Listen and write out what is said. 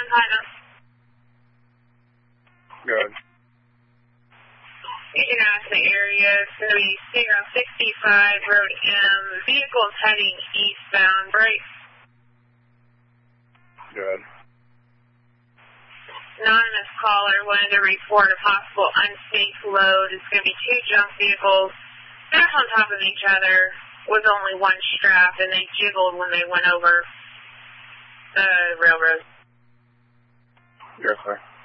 Platinum. Good. Agent out to the area. It's going to be State Route 65, Road M. Vehicles heading eastbound. Right. Good. Anonymous caller wanted to report a possible unsafe load. It's going to be 2 junk vehicles stacked on top of each other with only one strap, and they jiggled when they went over the railroad. Yes, sir.